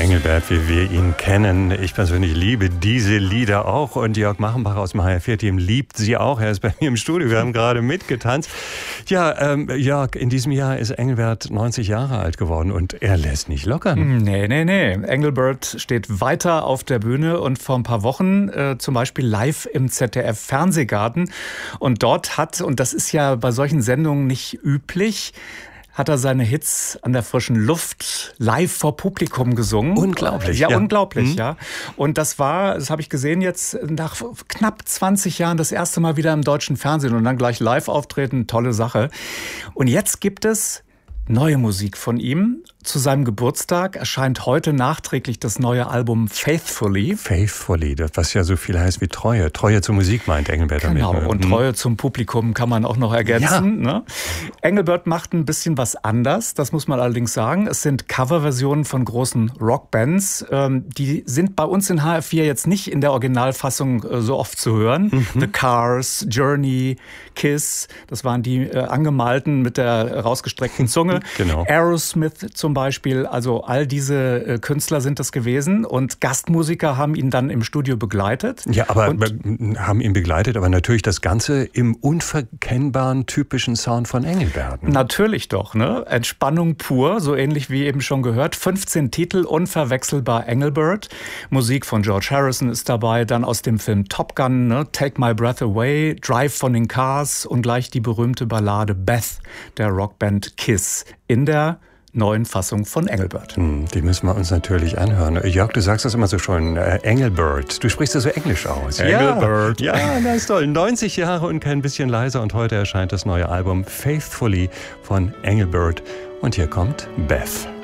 Engelbert, wie wir ihn kennen. Ich persönlich liebe diese Lieder auch und Jörg Machenbach aus dem HR4-Team liebt sie auch. Er ist bei mir im Studio, wir haben gerade mitgetanzt. Ja, Jörg, in diesem Jahr ist Engelbert 90 Jahre alt geworden und er lässt nicht lockern. Nee. Engelbert steht weiter auf der Bühne und vor ein paar Wochen zum Beispiel live im ZDF-Fernsehgarten. Und dort und das ist ja bei solchen Sendungen nicht üblich, hat er seine Hits an der frischen Luft live vor Publikum gesungen. Unglaublich. Ja, unglaublich, ja. Und das habe ich gesehen jetzt nach knapp 20 Jahren das erste Mal wieder im deutschen Fernsehen und dann gleich live auftreten, tolle Sache. Und jetzt gibt es neue Musik von ihm. Zu seinem Geburtstag erscheint heute nachträglich das neue Album Faithfully. Faithfully, was ja so viel heißt wie Treue. Treue zur Musik meint Engelbert damit. Genau, und Treue zum Publikum kann man auch noch ergänzen. Ja. Ne? Engelbert macht ein bisschen was anders, das muss man allerdings sagen. Es sind Coverversionen von großen Rockbands. Die sind bei uns in HR4 jetzt nicht in der Originalfassung so oft zu hören. The Cars, Journey, Kiss, das waren die angemalten mit der rausgestreckten Zunge. Genau. Aerosmith zum Beispiel, also all diese Künstler sind das gewesen und Gastmusiker haben ihn dann im Studio begleitet. Ja, haben ihn begleitet, aber natürlich das Ganze im unverkennbaren, typischen Sound von Engelbert. Natürlich doch, ne? Entspannung pur, so ähnlich wie eben schon gehört. 15 Titel, unverwechselbar Engelbert. Musik von George Harrison ist dabei, dann aus dem Film Top Gun, ne? Take My Breath Away, Drive von den Cars und gleich die berühmte Ballade Beth der Rockband Kiss in der neuen Fassung von Engelbert. Die müssen wir uns natürlich anhören. Jörg, du sagst das immer so schön, Engelbert. Du sprichst das so englisch aus. Engelbert. Ja, das ist toll. 90 Jahre und kein bisschen leiser und heute erscheint das neue Album Faithfully von Engelbert. Und hier kommt Beth.